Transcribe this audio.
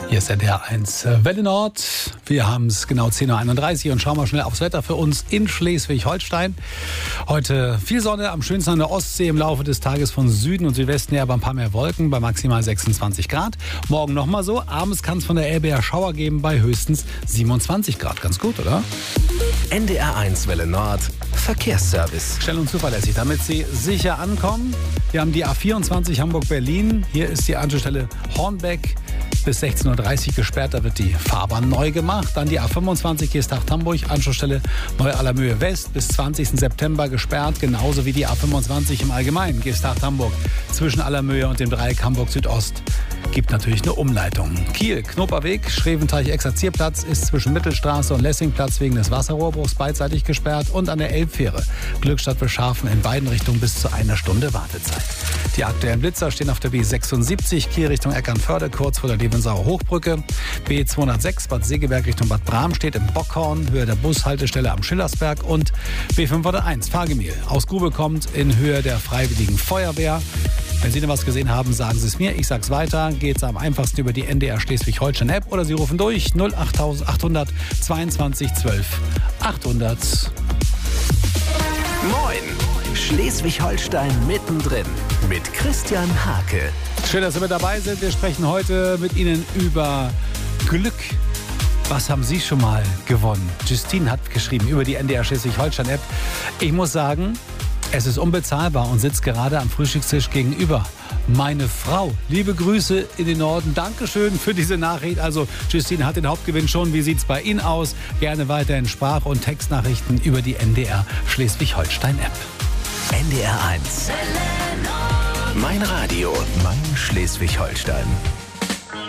Hier ist NDR 1 Welle Nord. Wir haben es genau 10.31 Uhr und schauen mal schnell aufs Wetter für uns in Schleswig-Holstein. Heute viel Sonne, am schönsten an der Ostsee, im Laufe des Tages von Süden und Südwesten her aber ein paar mehr Wolken bei maximal 26 Grad. Morgen nochmal so, abends kann es von der Elbe her Schauer geben bei höchstens 27 Grad. Ganz gut, oder? NDR 1 Welle Nord, Verkehrsservice. Schnell und zuverlässig, damit Sie sicher ankommen. Wir haben die A24 Hamburg-Berlin. Hier ist die Anschlussstelle Hornbeck bis 16.30 Uhr gesperrt. Da wird die Fahrbahn neu gemacht. Dann die A25 Geesthacht-Hamburg, Anschlussstelle Neu-Allermöhe West bis 20. September gesperrt. Genauso wie die A25 im Allgemeinen. Geesthacht-Hamburg zwischen Allermöhe und dem Dreieck Hamburg-Südost gibt natürlich eine Umleitung. Kiel, Knoperweg, Schreventeich-Exerzierplatz ist zwischen Mittelstraße und Lessingplatz wegen des Wasserrohrbruchs beidseitig gesperrt und an der Elbfähre Glückstadt Beschafen in beiden Richtungen bis zu einer Stunde Wartezeit. Die aktuellen Blitzer stehen auf der B76 Kiel Richtung Eckernförde, kurz vor der Lebensauer Hochbrücke. B206 Bad Segeberg Richtung Bad Bram steht im Bockhorn, Höhe der Bushaltestelle am Schillersberg und B501 Fahrgemühl aus Grube kommt in Höhe der Freiwilligen Feuerwehr. Wenn Sie noch was gesehen haben, sagen Sie es mir. Ich sag's weiter. Geht's am einfachsten über die NDR Schleswig-Holstein-App oder Sie rufen durch 08800 22 12 800. Moin! Schleswig-Holstein mittendrin mit Christian Hake. Schön, dass Sie mit dabei sind. Wir sprechen heute mit Ihnen über Glück. Was haben Sie schon mal gewonnen? Justine hat geschrieben über die NDR Schleswig-Holstein-App. Ich muss sagen, es ist unbezahlbar und sitzt gerade am Frühstückstisch gegenüber. Meine Frau, liebe Grüße in den Norden. Dankeschön für diese Nachricht. Also Justine hat den Hauptgewinn schon. Wie sieht's bei Ihnen aus? Gerne weiterhin Sprach- und Textnachrichten über die NDR Schleswig-Holstein-App. NDR 1. Mein Radio, mein Schleswig-Holstein.